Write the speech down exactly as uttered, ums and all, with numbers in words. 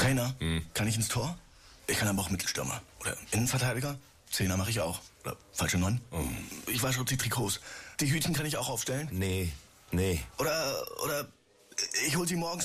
Trainer? Hm. Kann ich ins Tor? Ich kann aber auch Mittelstürmer. Oder Innenverteidiger? Zehner mache ich auch. Oder falsche Neun? Oh. Ich wasche auch die Trikots. Die Hütchen kann ich auch aufstellen? Nee, nee. Oder, oder ich hol sie morgens